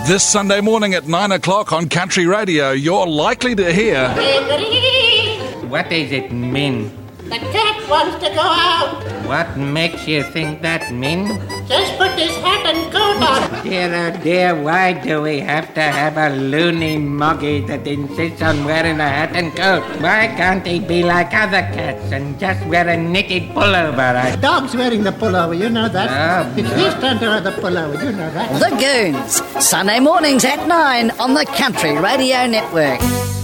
This Sunday morning at 9 o'clock on Country Radio, you're likely to hear... What does it mean? The cat wants to go out. What makes you think that, Min? Just put his hat and coat on. Dear, oh dear, why do we have to have a loony moggy that insists on wearing a hat and coat? Why can't he be like other cats and just wear a knitted pullover? The dog's wearing the pullover, you know that. Oh, It's his turn to wear the pullover, you know that. The Goons, Sunday mornings at 9 on the Country Radio Network.